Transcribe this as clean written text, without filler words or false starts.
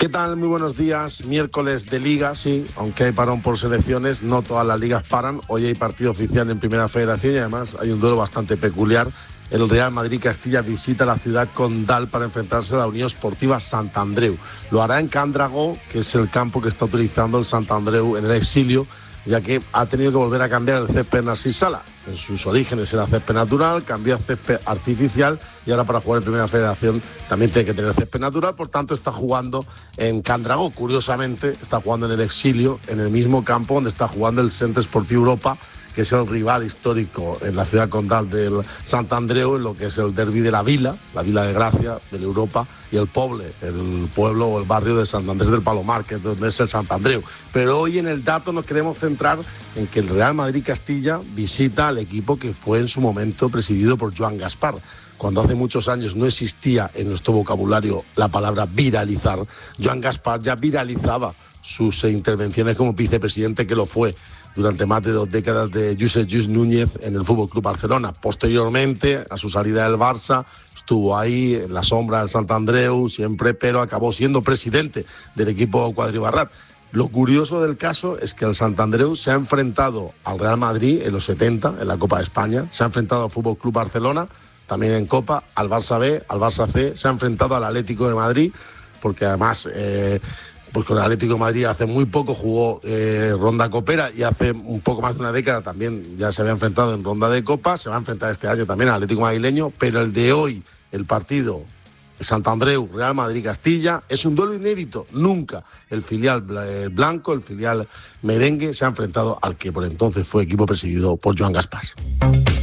¿Qué tal? Muy buenos días. Miércoles de Liga, sí, aunque hay parón por selecciones, no todas las ligas paran. Hoy hay partido oficial en Primera Federación y además hay un duelo bastante peculiar. El Real Madrid-Castilla visita la ciudad condal para enfrentarse a la Unión Esportiva Sant Andreu. Lo hará en Can Dragó, que es el campo que está utilizando el Sant Andreu en el exilio, ya que ha tenido que volver a cambiar el césped Narcís Sala. En sus orígenes era césped natural, cambió a césped artificial y ahora para jugar en Primera Federación también tiene que tener césped natural, por tanto está jugando en Can Dragó. Curiosamente está jugando en el exilio, en el mismo campo donde está jugando el Centre Esportiu Europa, que es el rival histórico en la ciudad condal del Sant Andreu, en lo que es el derbi de la Vila de Gracia, de la Europa, y el Poble, el pueblo o el barrio de Sant Andrés del Palomar, que es donde es el Sant Andreu. Pero hoy en el dato nos queremos centrar en que el Real Madrid-Castilla visita al equipo que fue en su momento presidido por Joan Gaspar. Cuando hace muchos años no existía en nuestro vocabulario la palabra viralizar, Joan Gaspar ya viralizaba sus intervenciones como vicepresidente, que lo fue durante más de 2 décadas, de Josep Lluís Núñez en el FC Barcelona. Posteriormente, a su salida del Barça, estuvo ahí en la sombra del Sant Andreu siempre, pero acabó siendo presidente del equipo cuadribarrat. Lo curioso del caso es que el Sant Andreu se ha enfrentado al Real Madrid en los 70, en la Copa de España, se ha enfrentado al FC Barcelona, también en Copa, al Barça B, al Barça C, se ha enfrentado al Atlético de Madrid, porque además pues con el Atlético de Madrid hace muy poco jugó ronda copera, y hace un poco más de una década también ya se había enfrentado en ronda de Copa. Se va a enfrentar este año también al Atlético madrileño, pero el de hoy, el partido Sant Andreu, Real Madrid-Castilla, es un duelo inédito. Nunca el filial blanco, el filial merengue, se ha enfrentado al que por entonces fue equipo presidido por Joan Gaspar.